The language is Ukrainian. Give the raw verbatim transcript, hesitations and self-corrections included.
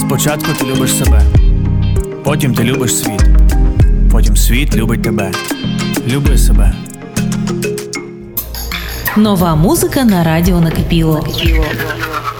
Спочатку ти любиш себе, потім ти любиш світ, потім світ любить тебе. Люби себе. Нова музика на радіо Накипіло.